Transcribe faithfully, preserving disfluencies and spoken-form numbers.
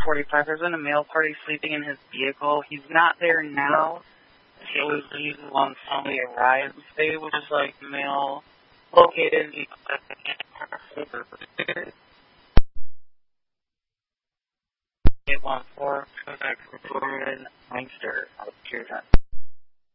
forty-five. There's been a male party sleeping in his vehicle. He's not there now. He was leaving once somebody arrived. They was like male located. eight one four, Kodak Recorded, Meister, out of Pearson.